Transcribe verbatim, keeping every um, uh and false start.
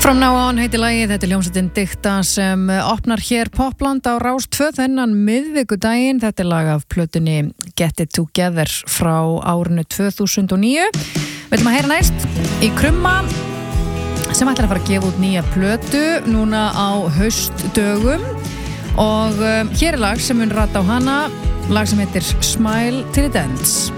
From Now On heitir lagið, þetta er hljómsveitin Dikta sem opnar hér Popland á Rás tvö þennan miðvikudaginn. Þetta er lag af plötunni Get It Together frá árinu tvö þúsund og níu. Við ætlum að heyra næst í Krumma sem ætlar að fara að gefa út nýja plötu núna á haustdögum og um, hér er lag sem mun rata á hana, lag sem heitir Smile Till It Ends.